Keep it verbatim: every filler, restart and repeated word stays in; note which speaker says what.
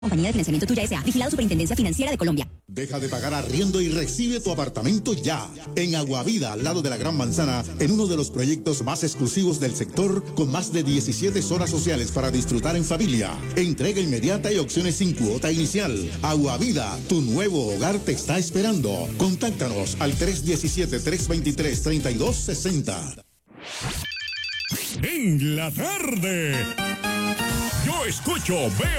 Speaker 1: Compañía de Financiamiento Tuya S A. Vigilado Superintendencia Financiera de Colombia.
Speaker 2: Deja de pagar arriendo y recibe tu apartamento ya. En Aguavida, al lado de la Gran Manzana, en uno de los proyectos más exclusivos del sector, con más de diecisiete zonas sociales para disfrutar en familia. Entrega inmediata y opciones sin cuota inicial. Aguavida, tu nuevo hogar te está esperando. Contáctanos al tres uno siete, tres dos tres, tres dos seis cero.
Speaker 3: En la tarde, yo escucho, veo